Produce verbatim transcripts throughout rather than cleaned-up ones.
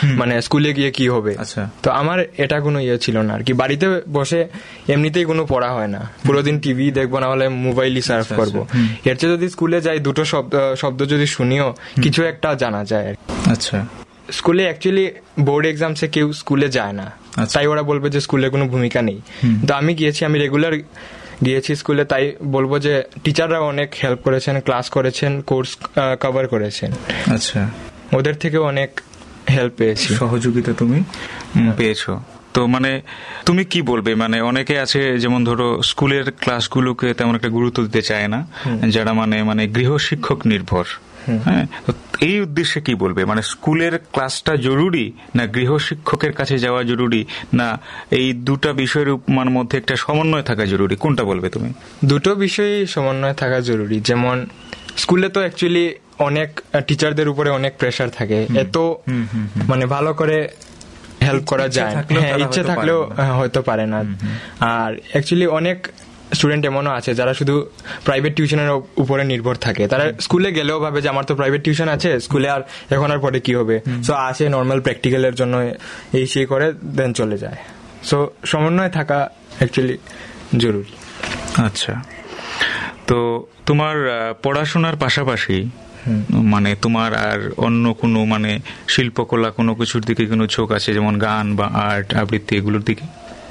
মানে স্কুলে গিয়ে কি হবে। তো আমার এটা কোনো ইয়ে ছিল না আর কি, বাড়িতে বসে এমনিতেই কোনো পড়া হয় না, পুরো দিন টিভি দেখবো না হলে মোবাইলই সার্ফ করবো। এর চেয়ে যদি স্কুলে যাই দুটো শব্দ শব্দ যদি শুনিও কিছু একটা জানা যায়। আচ্ছা, স্কুলে অ্যাকচুয়ালি বোর্ড এক্সামসে কেউ স্কুলে যায় না, তাই ওরা বলবে যে স্কুলের কোনো ভূমিকা নেই। তো আমি গিয়েছি, আমি রেগুলার গিয়েছি স্কুলে, তাই বলবো যে টিচাররা অনেক হেল্প করেছেন, ক্লাস করেছেন, কোর্স কভার করেছেন। আচ্ছা, ওদের থেকে অনেক হেল্প পেয়েছি, সহযোগিতা তুমি পেয়েছো। তো মানে তুমি কি বলবে, মানে অনেকে আছে যেমন ধরো স্কুলের ক্লাসগুলোকে তেমন একটা গুরুত্ব দিতে চায় না, যারা মানে মানে গৃহ শিক্ষক নির্ভর, হ্যাঁ, এই উদ্দেশ্যে কি বলবে, মানে স্কুলের ক্লাসটা জরুরি না গৃহ শিক্ষকের কাছে যাওয়া জরুরি, না এই দুটা বিষয়ের মধ্যে একটা সমন্বয় থাকা জরুরি, কোনটা বলবে তুমি? দুটো বিষয়ই সমন্বয় থাকা জরুরি। যেমন স্কুলে তো অ্যাকচুয়ালি অনেক টিচারদের উপরে অনেক প্রেশার থাকে, এত মানে ভালো করে হেল্প করা যায়, হ্যাঁ ইচ্ছে থাকলেও হয়তো পারে না। আর অ্যাকচুয়ালি অনেক স্টুডেন্ট এমনও আছে যারা শুধু প্রাইভেট টিউশনের উপরে নির্ভর থাকে, তারা স্কুলে গেলেও ভাবে যে আমার তো প্রাইভেট টিউশন আছে, স্কুলে আর এখন আর পরে কি হবে, সো আসে নর্মাল প্র্যাকটিক্যালের জন্য এই সেই করে দেন চলে যায়। সো সমন্বয় থাকা অ্যাকচুয়ালি জরুরি। আচ্ছা, তো তোমার পড়াশোনার পাশাপাশি মানে তোমার আর অন্য কোনো মানে শিল্পকলা কোনো কিছুর দিকে কোনো ঝোঁক আছে, যেমন গান বা আর্ট আবৃত্তি এগুলোর দিকে?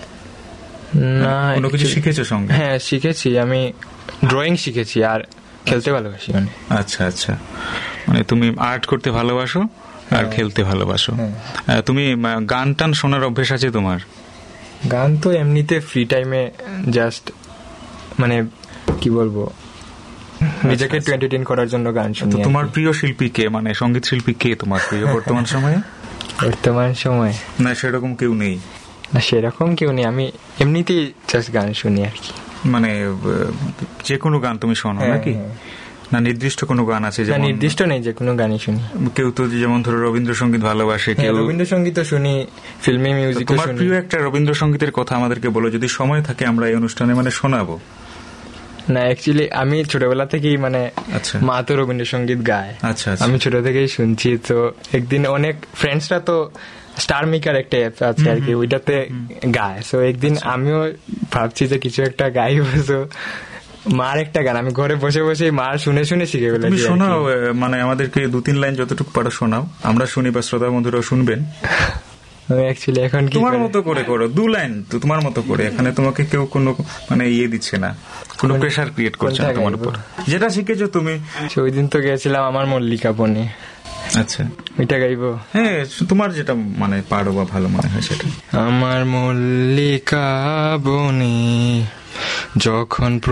না, কোনো কিছু শিখেছো সঙ্গে? হ্যাঁ শিখেছি, আমি ড্রয়িং শিখেছি আর খেলতে ভালোবাসি। মানে আচ্ছা আচ্ছা, মানে তুমি আর্ট করতে ভালোবাসো আর খেলতে ভালোবাসো। তুমি গান টান শোনার অভ্যেস আছে তোমার? গান তো এমনিতে ফ্রি টাইমে জাস্ট মানে কি বলবো, নিজেকে এন্টারটেইন করার জন্য গান শুনি। তোমার প্রিয় শিল্পী কে, মানে সঙ্গীত শিল্পী কে তোমার প্রিয় বর্তমান সময়ে? বর্তমান সময়ে না সেরকম কেউ নেই? না সেরকম কেউ নেই, আমি এমনিতেই জাস্ট গান শুনি আর কি। মানে যে কোনো গান তুমি শোনো নাকি? না নির্দিষ্ট কোনো গান আছে? না নির্দিষ্ট নেই, যে কোনো গানই শুনি। কেউ তো যেমন ধরো রবীন্দ্রসঙ্গীত ভালোবাসে, কেউ রবীন্দ্রসঙ্গীত শুনি, ফিল্মি মিউজিক। তোমার প্রিয় একটা রবীন্দ্রসঙ্গীতের কথা আমাদেরকে বলো, যদি সময় থাকে আমরা এই অনুষ্ঠানে মানে শোনাবো। না অ্যাকচুয়ালি আমি ছোটবেলা থেকেই মানে মা তো রবীন্দ্রসঙ্গীত গায়, আমি ছোট থেকেই শুনছি। তো একদিন অনেক ফ্রেন্ডসরা তো স্টার মেকার একটা অ্যাপ আছে আর কি, ওইটাতে গায়। সো একদিন আমিও ভাবছি যে কিছু একটা গাইব, তো মার একটা গান আমি ঘরে বসে বসে মার শুনে শুনে শিখে ফেলেছি। তুমি শোনাও, মানে আমাদেরকে দু তিন লাইন যতটুকু পারো শোনাও, আমরা শুনি বা শ্রোতা বন্ধুরাও শুনবেন। অ্যাকচুয়ালি এখন তোমার মতো করে করো, দু লাইন তো তোমার মতো করে, এখানে তোমাকে কেউ কোনো মানে ইয়ে দিচ্ছে না, কোনো প্রেসার ক্রিয়েট করছে না তোমার উপর, যেটা শিখেছো তুমি। ওই দিন তো গেছিলাম আমার মল্লিকা বনে। আচ্ছা ওইটা গাইবো? হ্যাঁ তোমার যেটা মানে পারো বা ভালো মনে হয় সেটা। আমার মল্লিকা বনে যখন